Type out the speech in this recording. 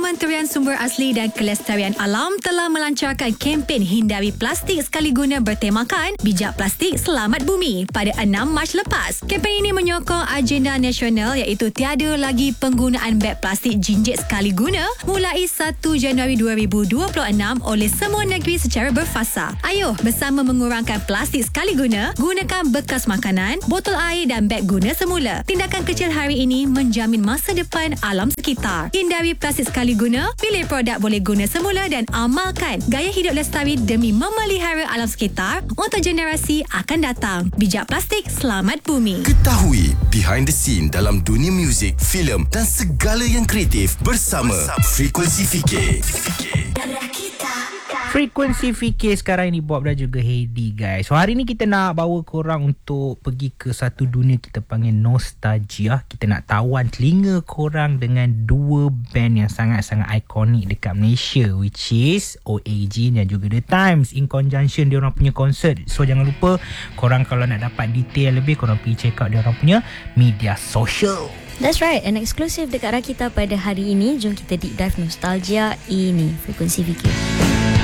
Kementerian Sumber Asli dan Kelestarian Alam telah melancarkan kempen hindari plastik sekali guna bertemakan Bijak Plastik Selamat Bumi pada 6 Mac lepas. Kempen ini menyokong agenda nasional iaitu tiada lagi penggunaan beg plastik jinjit sekali guna mulai 1 Januari 2026 oleh semua negeri secara berfasa. Ayuh bersama mengurangkan plastik sekali guna, gunakan bekas makanan, botol air dan beg guna semula. Tindakan kecil hari ini menjamin masa depan alam sekitar. Hindari plastik sekali guna, pilih produk boleh guna semula dan amalkan gaya hidup lestari demi memelihara alam sekitar untuk generasi akan datang. Bijak Plastik Selamat Bumi. Ketahui behind the scene dalam dunia muzik, filem dan segala yang kreatif bersama Frekuensi Fikir. Frekuensi Fikir sekarang ini Bob dan juga Heidi, guys. So hari ni kita nak bawa korang untuk pergi ke satu dunia kita panggil nostalgia. Kita nak tawan telinga korang dengan dua band yang sangat-sangat ikonik dekat Malaysia, which is OAG dan juga The Times in conjunction diorang punya konsert. So jangan lupa korang kalau nak dapat detail lebih, korang pergi check out diorang punya media sosial. That's right, and eksklusif dekat Rakita pada hari ini. Jom kita deep dive nostalgia ini. Frekuensi Fikir.